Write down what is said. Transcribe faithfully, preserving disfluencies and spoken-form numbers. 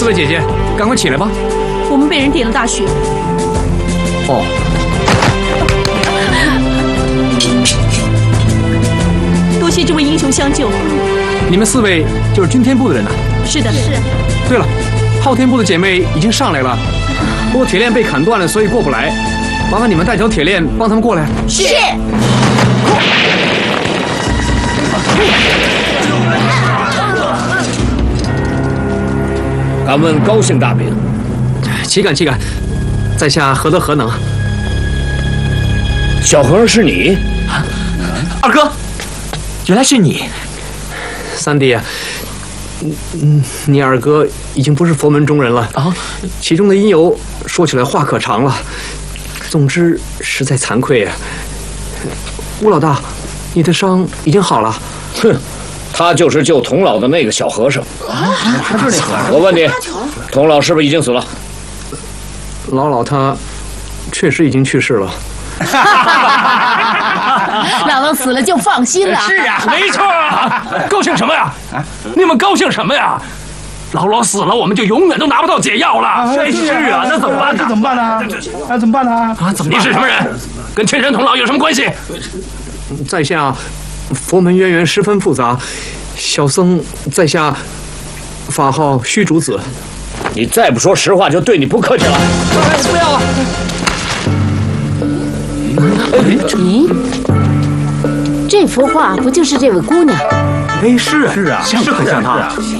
四位姐姐，赶快起来吧！ 我们被人点了大穴。 哦。 多谢这位英雄相救。 你们四位就是军天部的人呐？ 是的，是。 对了，昊天部的姐妹已经上来了，不过铁链被砍断了，所以过不来。麻烦你们带条铁链帮他们过来。 是。 敢问高姓大名？ 岂敢岂敢，在下何德何能？ 小和尚是你？ 二哥，原来是你。 三弟啊，嗯，你二哥已经不是佛门中人了啊。其中的因由说起来话可长了。总之实在惭愧啊。吴老大，你的伤已经好了。 哼，他就是救童老的那个小和尚。 啊，他就是那和尚。 我问你，童老是不是已经死了？ 老老他确实已经去世了。 姥姥死了就放心了。 是啊，没错啊。高兴什么呀？你们高兴什么呀？姥姥死了，我们就永远都拿不到解药了。真是啊，那怎么办呢？ 这怎么办呢？那怎么办呢？ 啊，怎么？你是什么人？跟天山童姥有什么关系？ 在下佛门渊源十分复杂，小僧在下法号虚竹子。 你再不说实话，就对你不客气了。 哎，不要了。 咦，这幅画不就是这位姑娘？ 哎，是啊，是啊， 是很像她。